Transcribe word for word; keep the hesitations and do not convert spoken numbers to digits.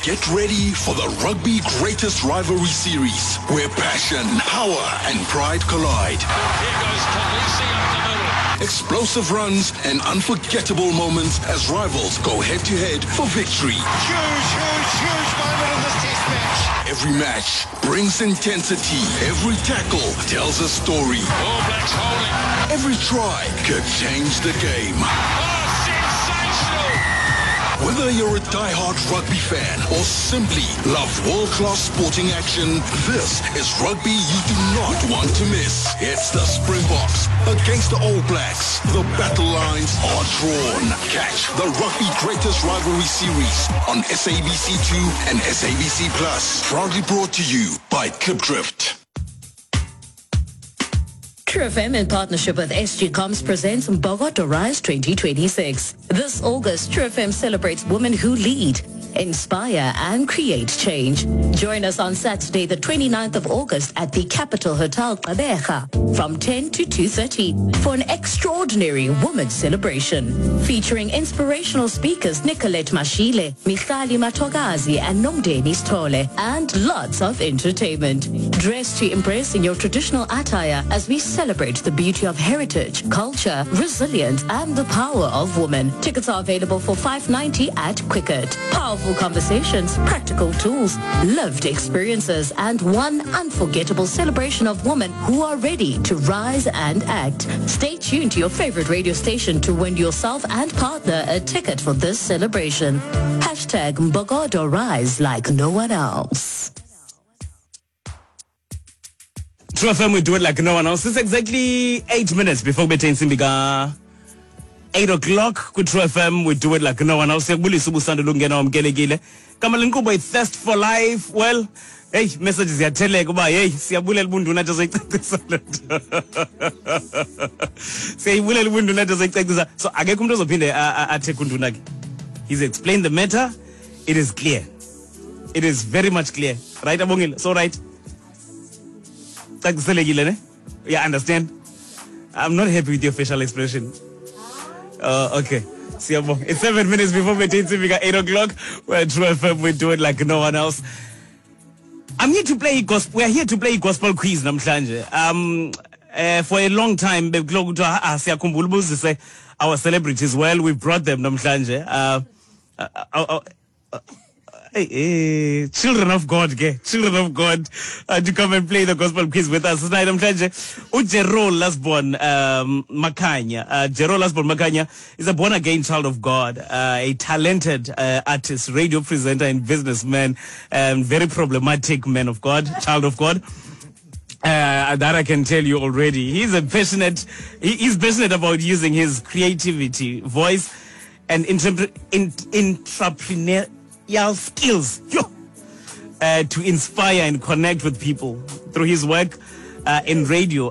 Get ready for the Rugby Greatest Rivalry Series, where passion, power, and pride collide. Here goes Khaleesi up the middle. Explosive runs and unforgettable moments as rivals go head-to-head for victory. Huge, huge, huge moment in this test match. Every match brings intensity. Every tackle tells a story. All Blacks holding. Every try could change the game. Oh, sensational! Whether you're a die-hard rugby fan or simply love world-class sporting action, this is rugby you do not want to miss. It's the Springboks against the All Blacks. The battle lines are drawn. Catch the Rugby Greatest Rivalry Series on S A B C two and S A B C Plus. Proudly brought to you by Klipdrift. True F M in partnership with S G Coms presents Mbokodo Rise twenty twenty-six. This August, True F M celebrates women who lead, inspire and create change. Join us on Saturday the twenty-ninth of August at the Capital Hotel Gqeberha from ten to two thirty for an extraordinary women's celebration featuring inspirational speakers Nicolette Mashile, Michali Matogazi and Nomdeni Stole, and lots of entertainment. Dress to impress in your traditional attire as we celebrate the beauty of heritage, culture, resilience and the power of women. Tickets are available for five ninety at Quicket. Powerful conversations, practical tools, lived experiences, and one unforgettable celebration of women who are ready to rise and act. Stay tuned to your favorite radio station to win yourself and partner a ticket for this celebration. Hashtag Mbokodo Rise like no one else. True F M, we do it like no one else. It's exactly eight minutes before we turn Simbiga. Eight o'clock with True F M, we do it like no one else. Bully Subusando Lungena Mgelegile. Kamalinko by Thirst for Life. Well, hey, messages ya tele kuba hey, siyabule libundu nathi zoyicacisa lento. Siyabule libundu nathi zoyicacisa. So akekho umuntu ozophinde athe kunduna ke. He's explained the matter. It is clear. It is very much clear. Right Abongile? So right. Yeah, understand? I'm not happy with your facial expression. Uh, okay. It's seven minutes before we take at eight o'clock. We're at True F M. We do it like no one else. I'm here to play gospel. We're here to play gospel quiz namhlanje. Um, uh, for a long time, our celebrities. Well, we brought them namhlanje. Uh, uh, uh, uh, Hey, hey, children of God, okay? Children of God, uh, to come and play the gospel quiz with us tonight. I'm trying to Ujero Lasbon um, Makanya. Uh, Jero Lasbon Makanya is a born-again child of God, uh, a talented uh, artist, radio presenter, and businessman, and very problematic man of God, child of God. Uh, that I can tell you already. He's a passionate. He, he's passionate about using his creativity, voice, and intrapre- in, entrepreneur. skills uh, to inspire and connect with people through his work uh, in radio.